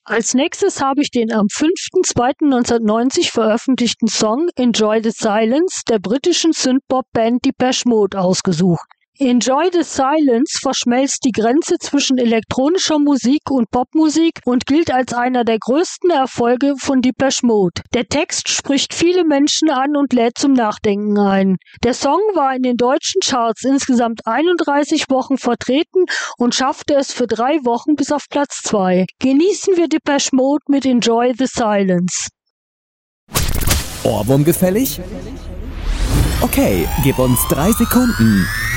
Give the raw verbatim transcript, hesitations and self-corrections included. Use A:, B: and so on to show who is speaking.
A: Als nächstes habe ich den am fünfter zweiter neunzehnhundertneunzig veröffentlichten Song Enjoy the Silence der britischen Synthpop-Band Depeche Mode ausgesucht. Enjoy the Silence verschmelzt die Grenze zwischen elektronischer Musik und Popmusik und gilt als einer der größten Erfolge von Depeche Mode. Der Text spricht viele Menschen an und lädt zum Nachdenken ein. Der Song war in den deutschen Charts insgesamt einunddreißig Wochen vertreten und schaffte es für drei Wochen bis auf Platz zwei. Genießen wir Depeche Mode mit Enjoy the Silence.
B: Ohrwurm gefällig? Okay, gib uns drei Sekunden.